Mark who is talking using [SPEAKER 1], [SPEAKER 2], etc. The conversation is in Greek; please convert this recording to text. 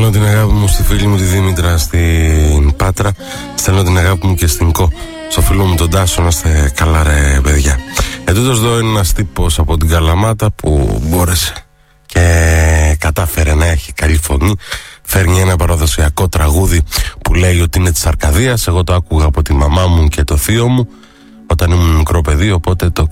[SPEAKER 1] Στέλνω την αγάπη μου στη φίλη μου τη Δήμητρα στην Πάτρα. Στέλνω την αγάπη μου και στην Κο. Στο φίλο μου τον Τάσο, να είστε καλά ρε παιδιά. Ετούτος εδώ είναι ένας τύπος από την Καλαμάτα που μπόρεσε και κατάφερε να έχει καλή φωνή. Φέρνει ένα παραδοσιακό τραγούδι που λέει ότι είναι της Αρκαδίας. Εγώ το άκουγα από τη μαμά μου και το θείο μου όταν ήμουν μικρό παιδί, οπότε το